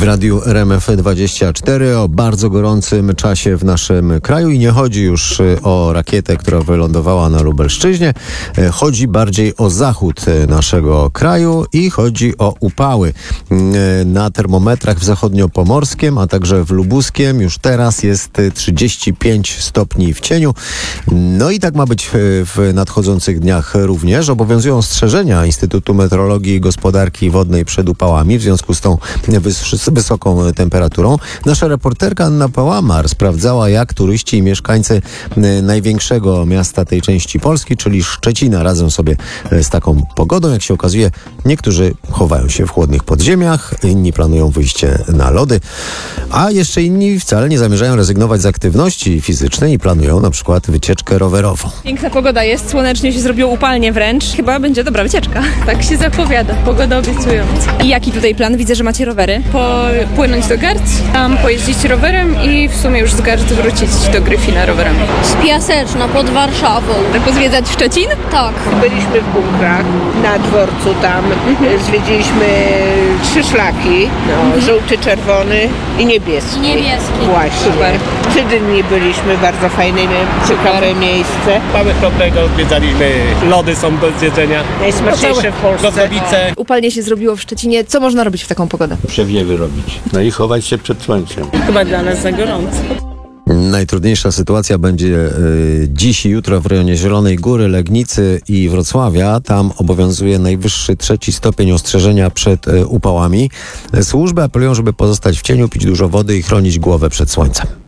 w radiu RMF24 o bardzo gorącym czasie w naszym kraju i nie chodzi już o rakietę, która wylądowała na Lubelszczyźnie. Chodzi bardziej o zachód naszego kraju i chodzi o upały. Na termometrach w zachodniopomorskim, a także w lubuskiem już teraz jest 35 stopni w cieniu. No i tak ma być w nadchodzących dniach również. Obowiązują ostrzeżenia Instytutu Meteorologii i Gospodarki Wodnej przed upałami w związku z tą wysoką temperaturą. Nasza reporterka Anna Pałamar sprawdzała, jak turyści i mieszkańcy największego miasta tej części Polski, czyli Szczecina, radzą sobie z taką pogodą. Jak się okazuje, niektórzy chowają się w chłodnych podziemiach, inni planują wyjście na lody, a jeszcze inni wcale nie zamierzają rezygnować z aktywności fizycznej i planują na przykład wycieczkę rowerową. Piękna pogoda jest, słonecznie się zrobiło, upalnie wręcz. Chyba będzie dobra wycieczka. Tak się zapowiada, pogoda obiecująca. I jaki tutaj plan? Widzę, że macie rowery. Płynąć do Garc, tam pojeździć rowerem i w sumie już z Garc wrócić do Gryfina rowerem. Z Piaseczna pod Warszawą. Pozwiedzać Szczecin? Tak. Byliśmy w bunkrach, na dworcu tam, zwiedziliśmy 3 szlaki, żółty, czerwony i niebieski. Właśnie. Super. Tydzień byliśmy, bardzo fajne, ciekawe miejsce. Mamy dobrego, odwiedzaliśmy, lody są do zjedzenia. Najsmaczniejsze w Polsce. Gotowice. Upalnie się zrobiło w Szczecinie. Co można robić w taką pogodę? Przewiewy robić. No i chować się przed słońcem. Chyba dla nas za gorąco. Najtrudniejsza sytuacja będzie dziś i jutro w rejonie Zielonej Góry, Legnicy i Wrocławia. Tam obowiązuje najwyższy 3 stopień ostrzeżenia przed upałami. Służby apelują, żeby pozostać w cieniu, pić dużo wody i chronić głowę przed słońcem.